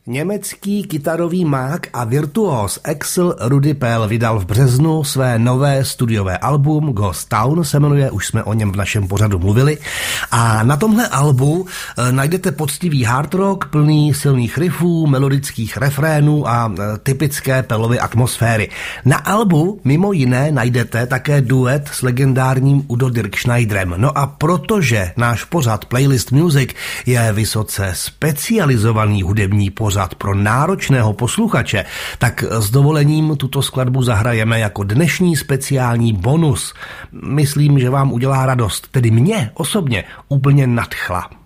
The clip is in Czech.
Německý kytarový mák a virtuóz Axel Rudi Pell vydal v březnu své nové studiové album Ghost Town se jmenuje, už jsme o něm v našem pořadu mluvili. A na tomhle albu najdete poctivý hard rock, plný silných riffů, melodických refrénů a typické Pellovy atmosféry. Na albu mimo jiné najdete také duet s legendárním Udo Dirkschneiderem. No a protože náš pořad Playlist Music je vysoce specializovaný hudební pořad pro náročného posluchače, tak s dovolením tuto skladbu zahrajeme jako dnešní speciální bonus. Myslím, že vám udělá radost, tedy mě osobně úplně nadchla.